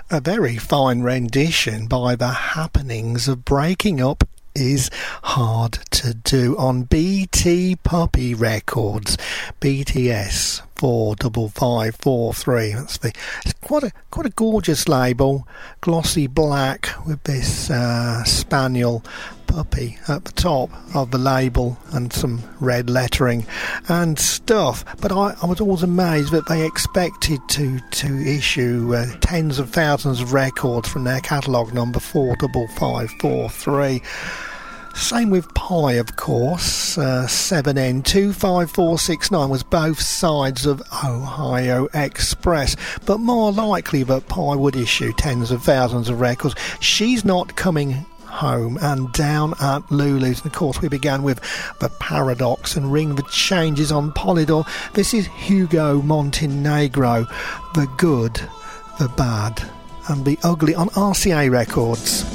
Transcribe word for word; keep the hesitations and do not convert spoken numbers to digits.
A very fine rendition by The Happenings of Breaking Up Is Hard to Do on B T Puppy Records, B T S four five five four three. That's the it's quite a quite a gorgeous label, glossy black with this uh, spaniel puppy at the top of the label and some red lettering and stuff. But I, I was always amazed that they expected to to issue uh, tens of thousands of records from their catalogue number four five five four three. Same with Pi, of course. uh, seven N two five four six nine was both sides of Ohio Express, but more likely that Pi would issue tens of thousands of records. She's Not Coming Home and Down at Lulu's. And of course we began with The Paradox and Ring the Changes on Polydor. This is Hugo Montenegro, The Good, The Bad and The Ugly on R C A Records.